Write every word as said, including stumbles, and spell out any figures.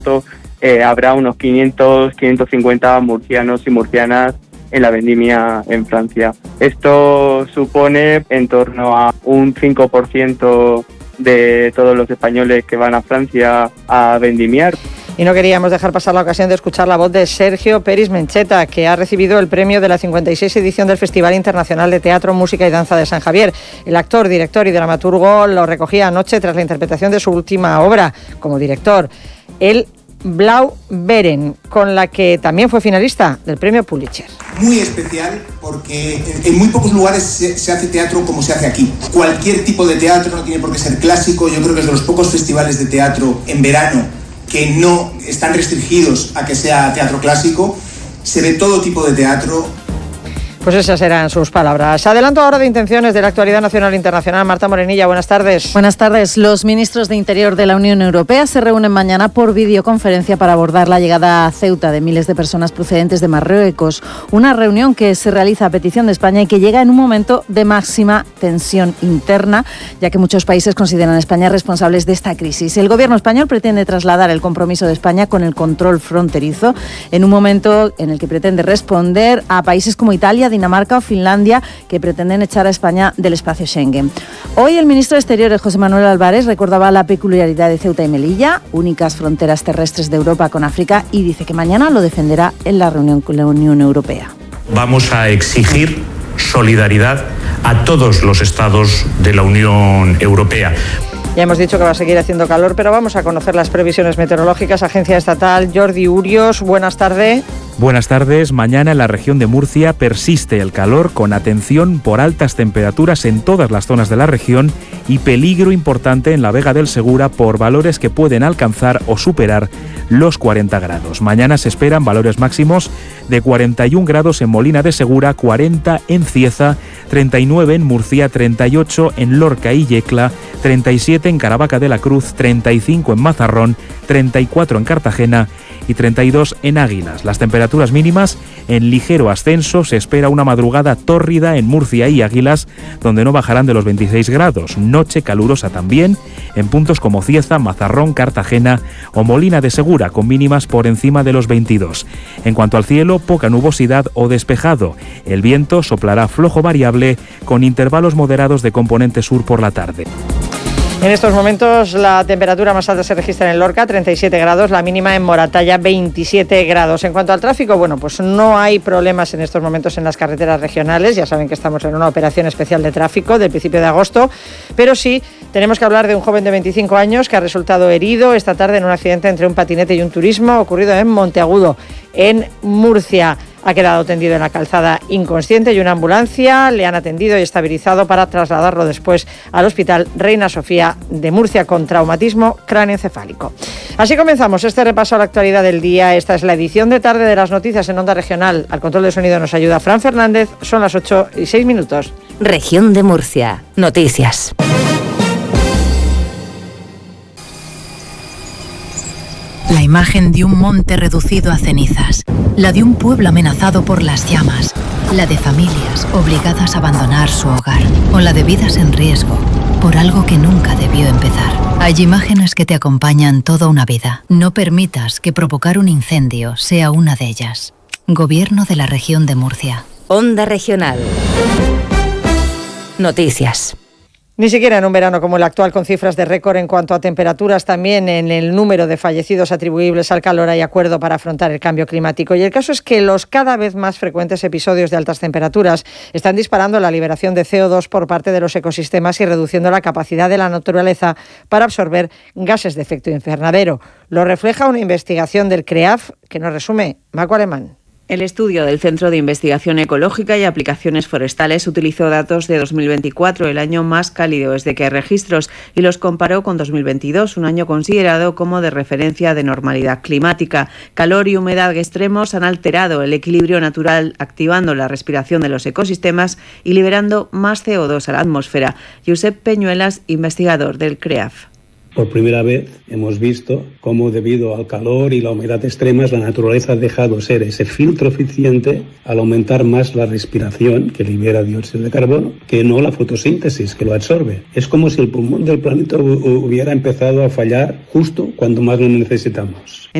eh, habrá unos quinientos, quinientos cincuenta murcianos y murcianas en la vendimia en Francia. Esto supone en torno a un cinco por ciento de todos los españoles que van a Francia a vendimiar. Y no queríamos dejar pasar la ocasión de escuchar la voz de Sergio Peris Mencheta, que ha recibido el premio de la cincuenta y sexta edición del Festival Internacional de Teatro, Música y Danza de San Javier. El actor, director y dramaturgo lo recogía anoche tras la interpretación de su última obra como director, El Blau Beren, con la que también fue finalista del premio Pulitzer. Muy especial porque en muy pocos lugares se, se hace teatro como se hace aquí. Cualquier tipo de teatro, no tiene por qué ser clásico. Yo creo que es de los pocos festivales de teatro en verano que no están restringidos a que sea teatro clásico. Se ve todo tipo de teatro. Pues esas eran sus palabras. Adelanto ahora de intenciones de la actualidad nacional e internacional. Marta Morenilla, buenas tardes. Buenas tardes. Los ministros de Interior de la Unión Europea se reúnen mañana por videoconferencia para abordar la llegada a Ceuta de miles de personas procedentes de Marruecos. Una reunión que se realiza a petición de España y que llega en un momento de máxima tensión interna, ya que muchos países consideran a España responsables de esta crisis. El gobierno español pretende trasladar el compromiso de España con el control fronterizo en un momento en el que pretende responder a países como Italia, Dinamarca o Finlandia, que pretenden echar a España del espacio Schengen. Hoy el ministro de Exteriores, José Manuel Álvarez, recordaba la peculiaridad de Ceuta y Melilla, únicas fronteras terrestres de Europa con África, y dice que mañana lo defenderá en la reunión con la Unión Europea. Vamos a exigir solidaridad a todos los estados de la Unión Europea. Ya hemos dicho que va a seguir haciendo calor, pero vamos a conocer las previsiones meteorológicas. Agencia Estatal, Jordi Urios, buenas tardes. Buenas tardes. Mañana en la región de Murcia persiste el calor con atención por altas temperaturas en todas las zonas de la región y peligro importante en la Vega del Segura por valores que pueden alcanzar o superar los cuarenta grados. Mañana se esperan valores máximos de cuarenta y un grados en Molina de Segura, cuarenta en Cieza, treinta y nueve en Murcia, treinta y ocho en Lorca y Yecla, treinta y siete en Caravaca de la Cruz, treinta y cinco en Mazarrón, treinta y cuatro en Cartagena y treinta y dos en Águilas. Las temperaturas mínimas en ligero ascenso. Se espera una madrugada tórrida en Murcia y Águilas, donde no bajarán de los veintiséis grados. Noche calurosa también en puntos como Cieza, Mazarrón, Cartagena o Molina de Segura, con mínimas por encima de los veintidós. En cuanto al cielo, poca nubosidad o despejado. El viento soplará flojo variable con intervalos moderados de componente sur por la tarde. En estos momentos la temperatura más alta se registra en Lorca, treinta y siete grados, la mínima en Moratalla, veintisiete grados. En cuanto al tráfico, bueno, pues no hay problemas en estos momentos en las carreteras regionales. Ya saben que estamos en una operación especial de tráfico del principio de agosto, pero sí tenemos que hablar de un joven de veinticinco años que ha resultado herido esta tarde en un accidente entre un patinete y un turismo ocurrido en Monteagudo, en Murcia. Ha quedado tendido en la calzada inconsciente y una ambulancia le han atendido y estabilizado para trasladarlo después al Hospital Reina Sofía de Murcia con traumatismo cráneoencefálico. Así comenzamos este repaso a la actualidad del día. Esta es la edición de tarde de las noticias en Onda Regional. Al control de sonido nos ayuda Fran Fernández. Son las ocho y seis minutos. Región de Murcia. Noticias. La imagen de un monte reducido a cenizas, la de un pueblo amenazado por las llamas, la de familias obligadas a abandonar su hogar, o la de vidas en riesgo por algo que nunca debió empezar. Hay imágenes que te acompañan toda una vida. No permitas que provocar un incendio sea una de ellas. Gobierno de la Región de Murcia. Onda Regional. Noticias. Ni siquiera en un verano como el actual, con cifras de récord en cuanto a temperaturas, también en el número de fallecidos atribuibles al calor, hay acuerdo para afrontar el cambio climático. Y el caso es que los cada vez más frecuentes episodios de altas temperaturas están disparando la liberación de C O dos por parte de los ecosistemas y reduciendo la capacidad de la naturaleza para absorber gases de efecto invernadero. Lo refleja una investigación del CREAF que nos resume Maco Alemán. El estudio del Centro de Investigación Ecológica y Aplicaciones Forestales utilizó datos de dos mil veinticuatro, el año más cálido desde que hay registros, y los comparó con dos mil veintidós, un año considerado como de referencia de normalidad climática. Calor y humedad extremos han alterado el equilibrio natural, activando la respiración de los ecosistemas y liberando más C O dos a la atmósfera. Josep Peñuelas, investigador del CREAF. Por primera vez hemos visto cómo debido al calor y la humedad extremas la naturaleza ha dejado ser ese filtro eficiente al aumentar más la respiración que libera dióxido de carbono que no la fotosíntesis que lo absorbe. Es como si el pulmón del planeta hubiera empezado a fallar justo cuando más lo necesitamos.